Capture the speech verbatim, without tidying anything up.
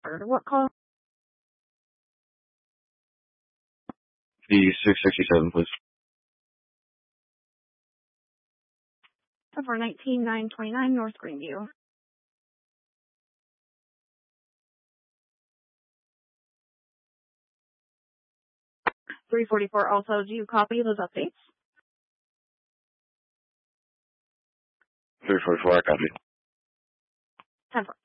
What call? The six sixty-seven, please. For nineteen nine twenty-nine North Greenview. three forty-four also, do you copy those updates? three forty-four, I copy. ten four.